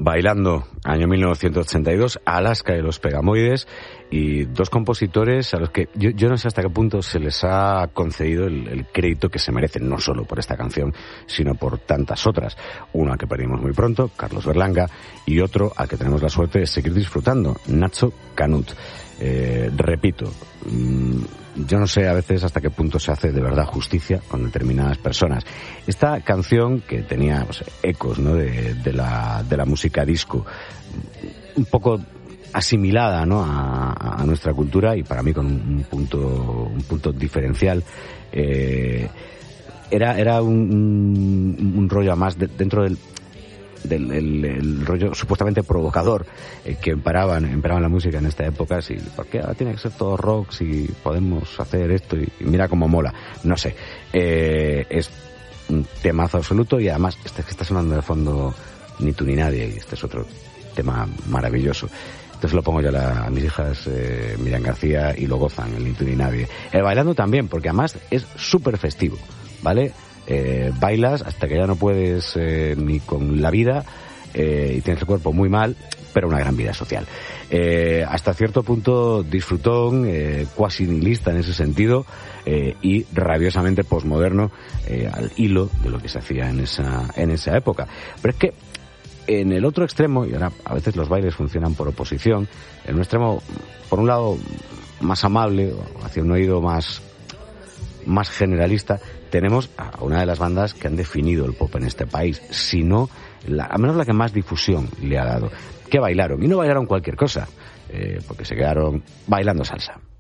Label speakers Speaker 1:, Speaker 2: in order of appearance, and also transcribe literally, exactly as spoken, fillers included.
Speaker 1: Bailando, año mil novecientos ochenta y dos, Alaska y los Pegamoides, y dos compositores a los que yo, yo no sé hasta qué punto se les ha concedido el, el crédito que se merecen, no solo por esta canción, sino por tantas otras. Uno al que perdimos muy pronto, Carlos Berlanga, y otro al que tenemos la suerte de seguir disfrutando, Nacho Canut. Eh, repito, mmm, yo no sé a veces hasta qué punto se hace de verdad justicia con determinadas personas. Esta canción, que tenía pues, ecos, ¿no?, de, de, la, de la música disco, un poco asimilada, ¿no?, a, a nuestra cultura, y para mí con un, un punto un punto diferencial, eh, era era un, un, un rollo más de, dentro del del el, el rollo supuestamente provocador eh, que emparaban, emparaban la música en esta época. Si, ¿por qué ahora tiene que ser todo rock si podemos hacer esto? Y, y mira cómo mola. No sé. Eh, es un temazo absoluto, y además este que está sonando de fondo Ni tú ni nadie, y este es otro tema maravilloso. Entonces lo pongo yo a, la, a mis hijas, eh, Miriam García, y lo gozan, el Ni tú ni nadie. El Bailando también, porque además es súper festivo, ¿vale? Eh, bailas hasta que ya no puedes eh, ni con la vida, eh, y tienes el cuerpo muy mal, pero una gran vida social. Eh, hasta cierto punto disfrutón, eh, cuasi nihilista en ese sentido, eh, y rabiosamente posmoderno, eh, al hilo de lo que se hacía en esa, en esa época. Pero es que en el otro extremo, y ahora a veces los bailes funcionan por oposición, en un extremo, por un lado, más amable, hacia un oído más, más generalista, tenemos a una de las bandas que han definido el pop en este país, si no, la, al menos la que más difusión le ha dado. Que bailaron, y no bailaron cualquier cosa, eh, porque se quedaron bailando salsa.